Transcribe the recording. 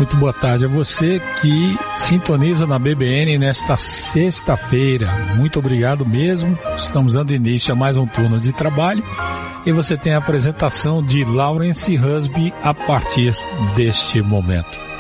Muito boa tarde a você que sintoniza na BBN nesta sexta-feira. Muito obrigado mesmo. Estamos dando início a mais um turno de trabalho e você tem a apresentação de Lawrence Husby a partir deste momento.